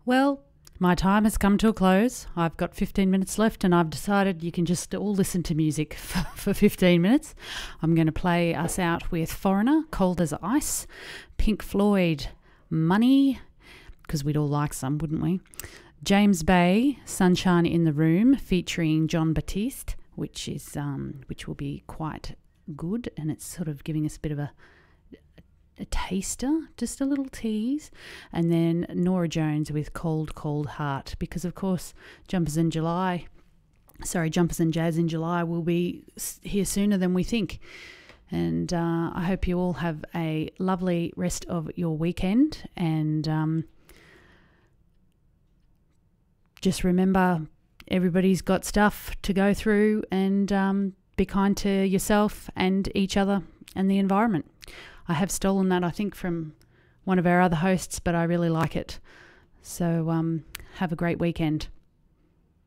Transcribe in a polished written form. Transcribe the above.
Well, my time has come to a close. I've got 15 minutes left and I've decided you can just all listen to music for 15 minutes. I'm going to play us out with Foreigner, Cold as Ice, Pink Floyd, Money, because we'd all like some, wouldn't we? James Bay, Sunshine in the Room, featuring John Batiste, which will be quite good, and it's sort of giving us a bit of a taster, just a little tease. And then Nora Jones with Cold, Cold Heart, because of course Jumpers and Jazz in July will be here sooner than we think. And I hope you all have a lovely rest of your weekend, and just remember everybody's got stuff to go through, and be kind to yourself and each other and the environment. I have stolen that, I think, from one of our other hosts, but I really like it. So have a great weekend.